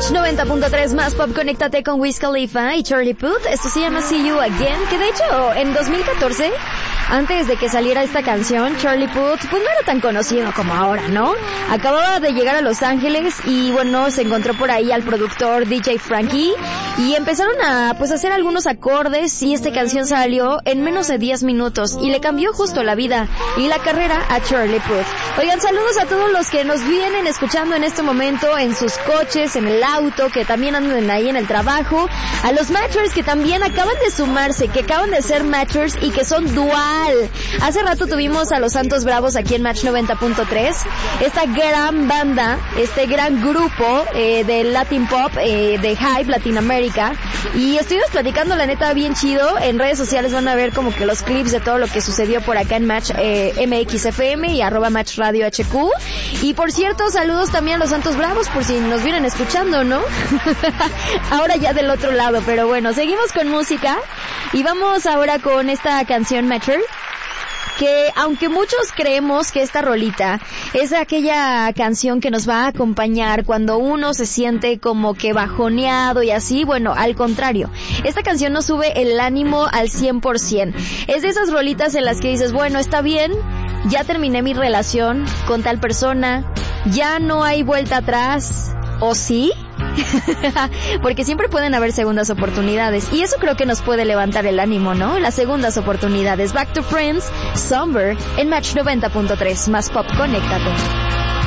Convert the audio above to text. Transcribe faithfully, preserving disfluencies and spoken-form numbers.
Match noventa punto tres más pop, conéctate con Wiz Khalifa y Charlie Puth. Esto se llama See You Again, que de hecho en dos mil catorce, antes de que saliera esta canción, Charlie Puth pues no era tan conocido como ahora, ¿no? Acababa de llegar a Los Ángeles y bueno, se encontró por ahí al productor D J Frankie y empezaron a pues hacer algunos acordes y esta canción salió en menos de diez minutos y le cambió justo la vida y la carrera a Charlie Puth. Oigan, saludos a todos los que nos vienen escuchando en este momento en sus coches, en el auto, que también andan ahí en el trabajo, a los matchers que también acaban de sumarse, que acaban de ser matchers y que son dual. Hace rato tuvimos a los Santos Bravos aquí en Match noventa punto tres, esta gran banda, este gran grupo eh, de Latin Pop, eh, de Hype Latinoamérica, y estuvimos platicando la neta bien chido. En redes sociales van a ver como que los clips de todo lo que sucedió por acá en Match eh, M X F M y arroba Match Radio H Q. Y por cierto, saludos también a los Santos Bravos por si nos vienen escuchando, ¿no? Ahora ya del otro lado, pero bueno, seguimos con música y vamos ahora con esta canción Matcher, que aunque muchos creemos que esta rolita es aquella canción que nos va a acompañar cuando uno se siente como que bajoneado y así, bueno, al contrario, esta canción nos sube el ánimo al cien por ciento. Es de esas rolitas en las que dices, bueno, está bien, ya terminé mi relación con tal persona, ya no hay vuelta atrás, ¿o sí? Porque siempre pueden haber segundas oportunidades y eso creo que nos puede levantar el ánimo, ¿no? Las segundas oportunidades. Back to Friends, Somber, en Match noventa punto tres, más pop, conéctate.